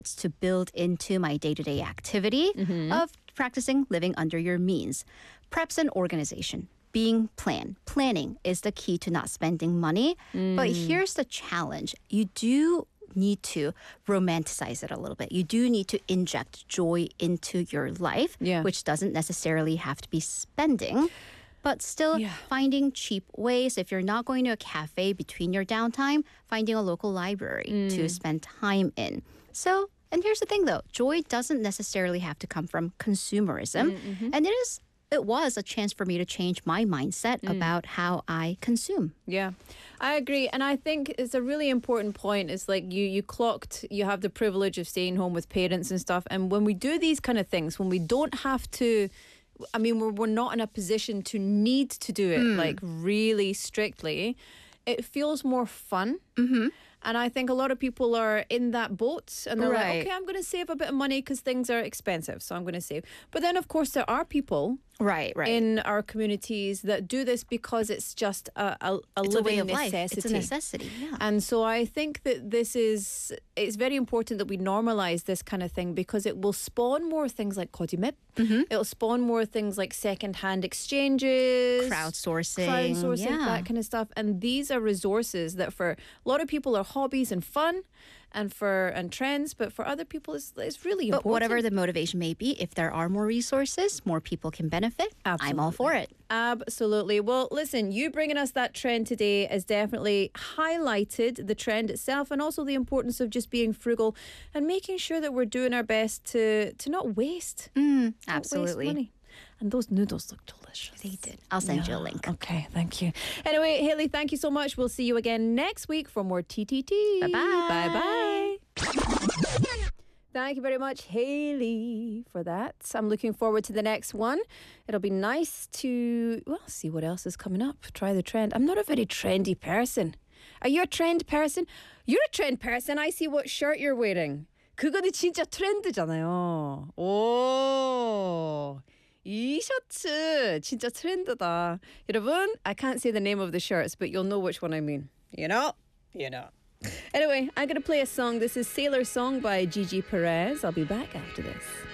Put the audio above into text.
to build into my day-to-day activity of practicing living under your means. Preps and organization. Being planned. Planning is the key to not spending money. But here's the challenge. You do need to romanticize it a little bit. You do need to inject joy into your life, which doesn't necessarily have to be spending. But still finding cheap ways. If you're not going to a cafe between your downtime, finding a local library to spend time in. So, and here's the thing though, joy doesn't necessarily have to come from consumerism. And it was a chance for me to change my mindset about how I consume. Yeah, I agree. And I think it's a really important point. It's like you have the privilege of staying home with parents and stuff. And when we do these kind of things, when we don't have to, I mean, we're not in a position to need to do it like really strictly, it feels more fun. And I think a lot of people are in that boat and they're like, okay, I'm going to save a bit of money because things are expensive, so I'm going to save. But then, of course, there are people in our communities that do this because it's just a living necessity. Life. It's a necessity, And so I think that it's very important that we normalize this kind of thing because it will spawn more things like 거짓말. It'll spawn more things like second-hand exchanges. Crowdsourcing, that kind of stuff. And these are resources that for a lot of people are hobbies and fun and trends, but for other people it's really important. But whatever the motivation may be, if there are more resources, more people can benefit. Absolutely. I'm all for it. Absolutely. Well, listen, you bringing us that trend today has definitely highlighted the trend itself and also the importance of just being frugal and making sure that we're doing our best to not waste. Absolutely. Waste money. And those noodles look delicious. They did. I'll send you a link. Okay, thank you. Anyway, Hayley, thank you so much. We'll see you again next week for more TTT. Bye-bye. Bye-bye. Thank you very much, Hayley, for that. I'm looking forward to the next one. It'll be nice to, see what else is coming up. Try the trend. I'm not a very trendy person. Are you a trend person? You're a trend person. I see what shirt you're wearing. 그거는 진짜 트렌드잖아요. 오, 이 셔츠 진짜 트렌드다. 여러분, I can't say the name of the shirts, but you'll know which one I mean. You know. Anyway, I'm going to play a song. This is Sailor Song by Gigi Perez. I'll be back after this.